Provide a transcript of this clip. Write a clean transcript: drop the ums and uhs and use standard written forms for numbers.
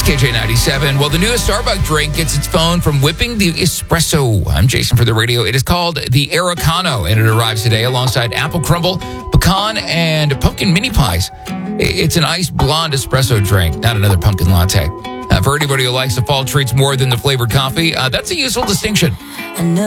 KJ97. Well, the newest Starbucks drink gets its phone from whipping the espresso. I'm Jason for the radio. It is called the Americano, and it arrives today alongside apple crumble, pecan, and pumpkin mini pies. It's an iced blonde espresso drink, not another pumpkin latte. For anybody who likes the fall treats more than the flavored coffee, that's a useful distinction.